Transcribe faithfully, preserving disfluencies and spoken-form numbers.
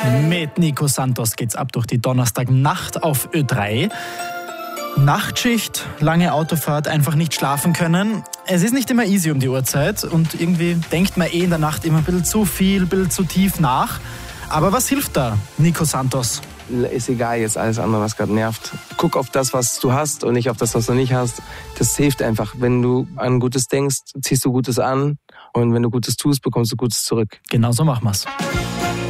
Mit Nico Santos geht's ab durch die Donnerstagnacht auf Ö drei. Nachtschicht, lange Autofahrt, einfach nicht schlafen können. Es ist nicht immer easy um die Uhrzeit und irgendwie denkt man eh in der Nacht immer ein bisschen zu viel, ein bisschen zu tief nach. Aber was hilft da, Nico Santos? Ist egal jetzt alles andere, was gerade nervt. Guck auf das, was du hast und nicht auf das, was du nicht hast. Das hilft einfach. Wenn du an Gutes denkst, ziehst du Gutes an. Und wenn du Gutes tust, bekommst du Gutes zurück. Genau so machen wir's.